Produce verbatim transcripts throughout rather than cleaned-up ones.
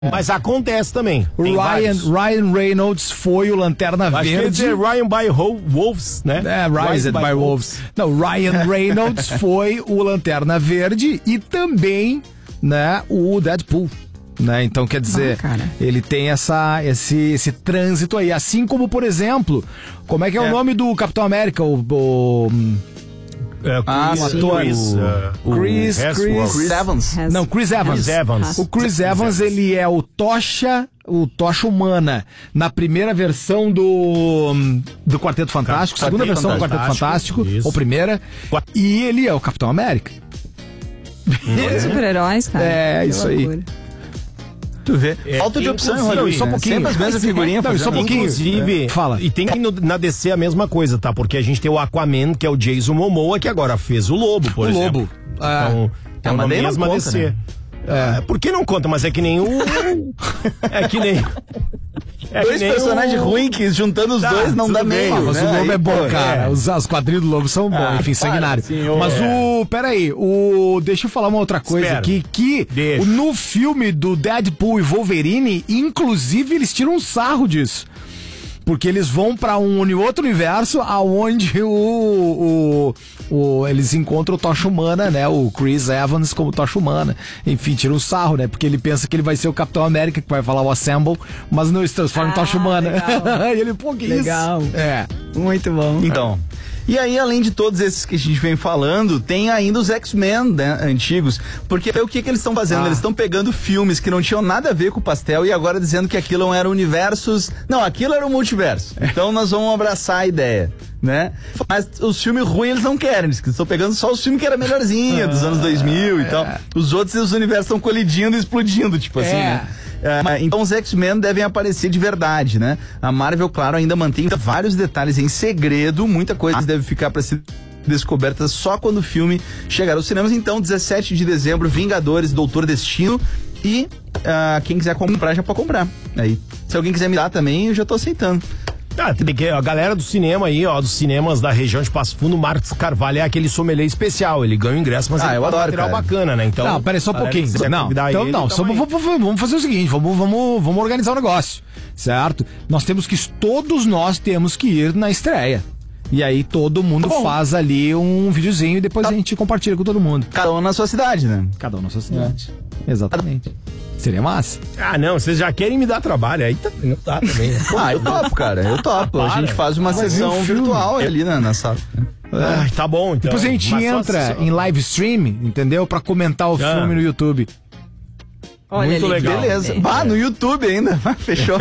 Mas acontece também. Ryan, Ryan Reynolds foi o Lanterna Acho Verde. que dizer Ryan by Ho- Wolves, né? É, Rise by, by Wolves. Não, Ryan Reynolds foi o Lanterna Verde e também, né, o Deadpool. Né? Então, quer dizer, ah, ele tem essa, esse, esse trânsito aí. Assim como, por exemplo, como é que é, é. o nome do Capitão América? O... o É, ah, o ator, Chris, uh, o Chris, Chris, Chris Evans. Has, não, Chris Evans. Chris Evans. O Chris Evans, ele é o Tocha, o Tocha Humana na primeira versão do do Quarteto Fantástico, Quarteto segunda versão Fantástico, do Quarteto Fantástico, isso. ou primeira, e ele é o Capitão América. É. Super-heróis, cara. É, isso aí. Tu vê. É, falta de opção em Hollywood, só um pouquinho. Sempre as mesmas figurinhas. Não, só um pouquinho. Inclusive, é. fala. E tem que no, na D C a mesma coisa, tá? Porque a gente tem o Aquaman, que é o Jason Momoa, que agora fez o Lobo, por o exemplo. Lobo. Então, é, é uma mesma conta, D C. Né? É. Por que não conta? Mas é que nem o... é que nem... É dois personagens o... ruins que juntando os tá, dois não dá meio. Ah, mas né? o Lobo é bom, cara. É. Os, os quadrinhos do Lobo são bons, ah, enfim, sanguinário. Senhor. Mas o... Peraí, o... Deixa eu falar uma outra coisa Espera. aqui, que Deixa. no filme do Deadpool e Wolverine, inclusive, eles tiram um sarro disso. Porque eles vão pra um outro universo aonde o, o, o eles encontram o Tocha Humana, né? O Chris Evans como Tocha Humana. Enfim, tira um sarro, né? Porque ele pensa que ele vai ser o Capitão América, que vai falar o Assemble, mas não se transforma ah, em Tocha Humana. E ele, pô, que legal. isso? É. Muito bom. Então... E aí, além de todos esses que a gente vem falando, tem ainda os X-Men, né, antigos. Porque o que, que eles estão fazendo? Ah. Eles estão pegando filmes que não tinham nada a ver com o pastel e agora dizendo que aquilo eram universos... Não, aquilo era um multiverso. Então nós vamos abraçar a ideia, né? Mas os filmes ruins eles não querem. Eles estão pegando só os filmes que era melhorzinho, dos anos dois mil e tal. Os outros os universos estão colidindo e explodindo, tipo assim, é. né? É, então os X-Men devem aparecer de verdade, né? A Marvel, claro, ainda mantém vários detalhes em segredo, muita coisa deve ficar para ser descoberta só quando o filme chegar aos cinemas. Então, dezessete de dezembro, Vingadores, Doutor Destino e uh, quem quiser comprar já pode comprar. Aí, se alguém quiser me dar também, eu já tô aceitando. Ah, tem que, a galera do cinema aí, ó, dos cinemas da região de Passo Fundo, Marcos Carvalho é aquele sommelier especial, ele ganha o ingresso, mas ah, ele eu faz adoro, material cara. bacana, né? Então, não, peraí só um pouquinho. Não, então ele, não, só vamos, vamos fazer o seguinte, vamos, vamos, vamos organizar o negócio, certo? Nós temos que, todos nós temos que ir na estreia. E aí todo mundo tá faz ali um videozinho e depois tá. a gente compartilha com todo mundo. Cada um na sua cidade, né? Cada um na sua cidade. É. Exatamente. Seria massa. Ah, não, vocês já querem me dar trabalho, aí tá, não dá também. Ah, eu topo, cara, eu topo. A gente faz uma sessão um virtual ali na, na sala. Ah, tá bom, então. Depois a gente mas entra só... em live stream, entendeu? Pra comentar o ah. filme no YouTube. Olha muito ali, legal. Beleza. Bah, no YouTube ainda. Fechou.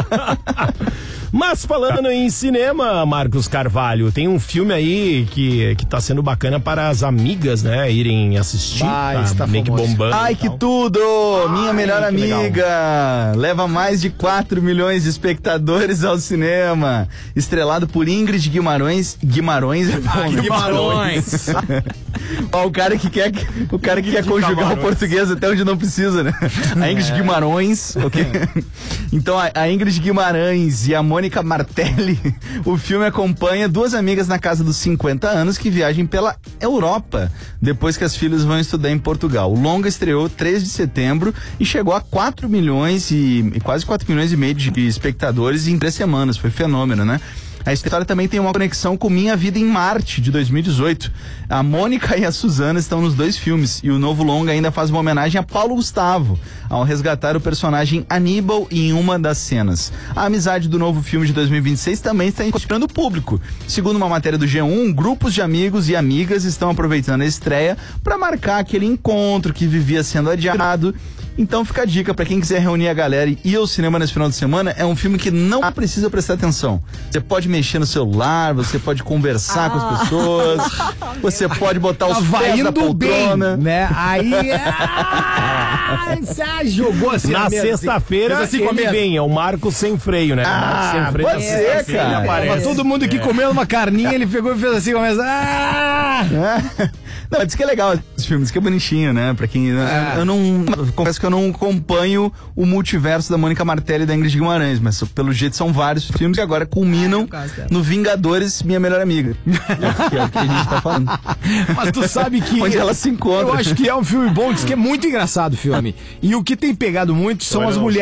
Mas falando em cinema, Marcos Carvalho, tem um filme aí que, que tá sendo bacana para as amigas, né, irem assistir. Ah, está meio que bombando. Ai, que tudo! Minha Ai, melhor amiga legal. Leva mais de quatro milhões de espectadores ao cinema. Estrelado por Ingrid Guimarães. Guimarães é bom, ah, né? Guimarães. Ó, o cara que quer, o cara que quer conjugar Camarões. O português até onde não precisa, né? A Ingrid é. Guimarães, ok? Então, a, a Ingrid Guimarães e a Mônica Martelli, o filme acompanha duas amigas na casa dos cinquenta anos que viajam pela Europa, depois que as filhas vão estudar em Portugal. O longa estreou três de setembro e chegou a quatro milhões e, e quase quatro milhões e meio de espectadores em três semanas. Foi fenômeno, né? A história também tem uma conexão com Minha Vida em Marte, de dois mil e dezoito. A Mônica e a Suzana estão nos dois filmes, e o novo longa ainda faz uma homenagem a Paulo Gustavo, ao resgatar o personagem Aníbal em uma das cenas. A amizade do novo filme de dois mil e vinte e seis também está inspirando o público. Segundo uma matéria do G um, grupos de amigos e amigas estão aproveitando a estreia para marcar aquele encontro que vivia sendo adiado. Então fica a dica pra quem quiser reunir a galera e ir ao cinema nesse final de semana. É um filme que não precisa prestar atenção. Você pode mexer no celular, você pode conversar ah. com as pessoas, você pode botar os tá pés na poltrona, bem, né? Aí ah, você jogou assim na sexta-feira assim, ele ele vem, é o Marco sem freio, né? Ah, sem freio, pode ser, assim, cara. Tava todo mundo aqui é. comendo uma carninha, ele pegou e fez assim, começa ah! Não, diz que é legal esse filme, diz que é bonitinho, né? Pra quem... É. Eu, eu não... Eu confesso que eu não acompanho o multiverso da Mônica Martelli e da Ingrid Guimarães, mas pelo jeito são vários filmes que agora culminam ah, no Vingadores, Minha Melhor Amiga. Que é o que a gente tá falando. Mas tu sabe que... Onde ela se encontra. Eu acho que é um filme bom, diz que é muito engraçado o filme. filme. E o que tem pegado muito são Olha, as não, mulheres